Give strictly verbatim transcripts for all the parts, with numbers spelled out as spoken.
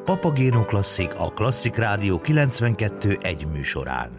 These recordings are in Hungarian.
Papagéno Klasszik a Klasszik Rádió kilencvenkettő egy műsorán.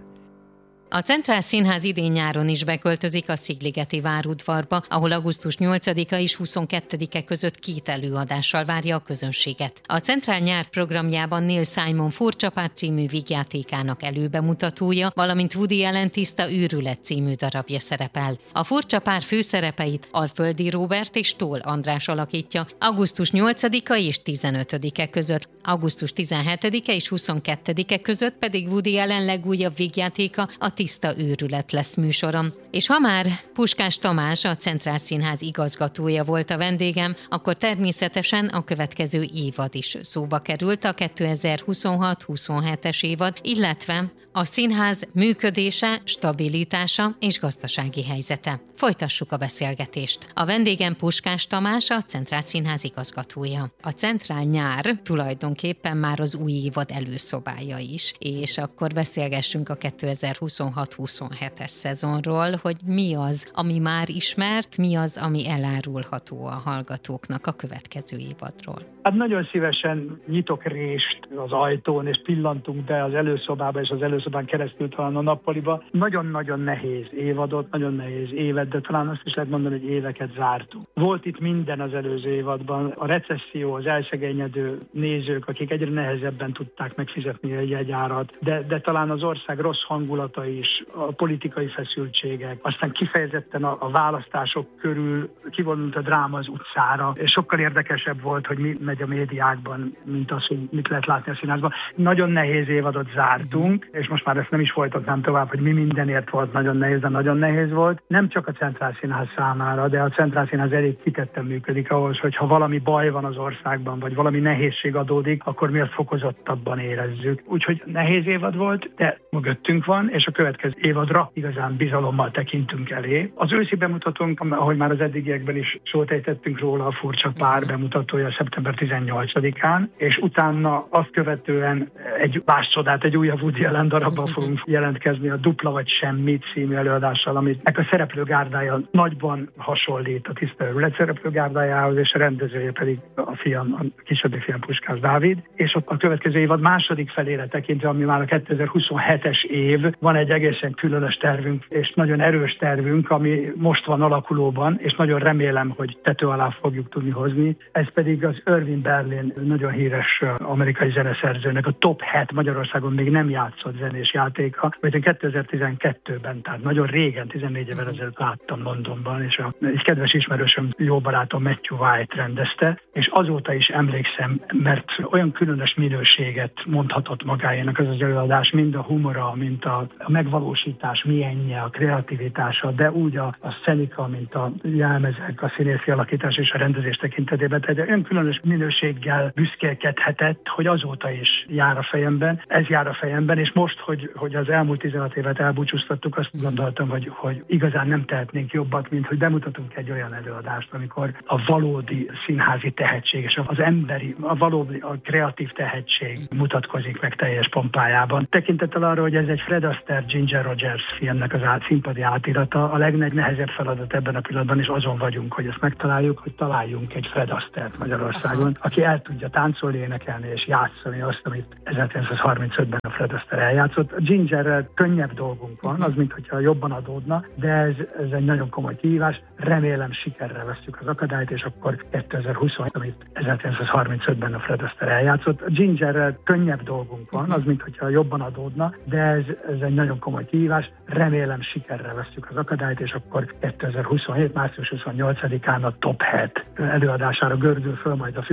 A Centrál Színház idén-nyáron is beköltözik a Szigligeti várudvarba, ahol augusztus nyolcadika és huszonkettedike között két előadással várja a közönséget. A Centrál nyár programjában Neil Simon Furcsa pár című vígjátékának előbemutatója, valamint Woody Allen Tiszta őrület című darabja szerepel. A Furcsa pár főszerepeit Alföldi Róbert és Toll András alakítja augusztus nyolcadika és tizenötödike között. augusztus tizenhetedike és huszonkettedike között pedig Woody Allen legújabb vígjátéka, a Tiszta őrület lesz műsorom. És ha már Puskás Tamás, a Centrál Színház igazgatója volt a vendégem, akkor természetesen a következő évad is szóba került, a kétezer-huszonhat huszonhetes évad, illetve a színház működése, stabilitása és gazdasági helyzete. Folytassuk a beszélgetést. A vendégem Puskás Tamás, a Centrál Színház igazgatója. A Centrál nyár tulajdonképpen már az új évad előszobája is, és akkor beszélgessünk a kétezer-huszonhat huszonhetes szezonról, hogy mi az, ami már ismert, mi az, ami elárulható a hallgatóknak a következő évadról. Hát nagyon szívesen nyitok rést az ajtón, és pillantunk be az előszobába, és az előszobán keresztül talán a nappaliba. Nagyon-nagyon nehéz évadot, nagyon nehéz évet, de talán azt is lehet mondani, hogy éveket zártunk. Volt itt minden az előző évadban. A recesszió, az elszegényedő nézők, akik egyre nehezebben tudták megfizetni a jegyárat, de, de talán az ország rossz hangulata is, a politikai feszültségek, aztán kifejezetten a, a választások körül kivonult a dráma az utcára, és sokkal érdekesebb volt, hogy mi megy a médiákban, mint az, hogy mit lehet látni a színházban. Nagyon nehéz évadot zártunk, és most már ezt nem is folytatnám tovább, hogy mi mindenért volt nagyon nehéz, de nagyon nehéz volt. Nem csak a Centrál Színház számára, de a Centrál Színház elég kitetten működik ahhoz, hogy ha valami baj van az országban, vagy valami nehézség adódik, akkor mi azt fokozottabban érezzük. Úgyhogy nehéz évad volt, de mögöttünk van, és a következő évadra igazán bizalommal tekintünk elé. Az őszi bemutatónk, ahogy már az eddigiekben is szót ejtettünk róla, a Furcsa pár bemutatója szeptember tizennyolcadikán, és utána azt követően egy más csodát, egy újabb Woody Allen darabban fogunk jelentkezni, a Dupla vagy Semmi című előadással, amit a szereplőgárdája nagyban hasonlít a Tiszta őrület szereplőgárdájához, és a rendezője pedig a fiam, a kisebbik fiam Puskás Dávid, és ott a következő évad második felére tekintve, ami már a kétezer-huszonhetes év, van egy egészen különös tervünk, és nagyon erős tervünk, ami most van alakulóban, és nagyon remélem, hogy tető alá fogjuk tudni hozni. Ez pedig az Irving Berlin, nagyon híres amerikai zeneszerzőnek a top hat Magyarországon még nem játszott zenés játéka, amit én kétezer-tizenkettőben, tehát nagyon régen, tizennégy évvel ezelőtt láttam Londonban, és a, egy kedves ismerősöm, jó barátom Matthew White rendezte, és azóta is emlékszem, mert olyan különös minőséget mondhatott magáénak az az előadás, mind a humora, mint a, a megvalósítás milyenje, a kreativitása, de úgy a, a szenika, mint a jelmezek, a színészi alakítás és a rendezés tekintetében, tehát olyan különös minőséggel büszkélkedhetett, hogy azóta is jár a fejemben, ez jár a fejemben, és most, hogy, hogy az elmúlt tizenhat évet elbúcsúztattuk, azt gondoltam, hogy, hogy igazán nem tehetnénk jobbat, mint hogy bemutatunk egy olyan előadást, amikor a valódi színházi tehetség és az emberi, a valódi, a kreatív tehetség mutatkozik meg teljes pompájában. Tekintettel arra, hogy ez egy Fred Astaire, Ginger Rogers filmnek az át, színpadi átirata, a legnehezebb feladat ebben a pillanatban, és azon vagyunk, hogy ezt megtaláljuk, hogy találjunk egy Fred Astaire-t Magyarországon, aki el tudja táncolni, énekelni és játszani azt, amit ezerkilencszázharmincötben a Fred Astaire eljátszott. A Gingerrel könnyebb dolgunk van, az, mint hogyha jobban adódna, de ez, ez egy nagyon komoly kihívás. Remélem sikerrel vesszük az akadályt, és akkor kétezer-huszonhat, amit ezerkilencszázharmincötben a Fred Astaire eljátszott. A Gingerrel könnyebb dolgunk van, az, mint hogyha jobban adódna, de ez, ez egy nagyon komoly kihívás. Remélem sikerrel vesszük az akadályt, és akkor kétezer-huszonhét. március huszonnyolcadikán a top hat előadására gördül föl majd a fű.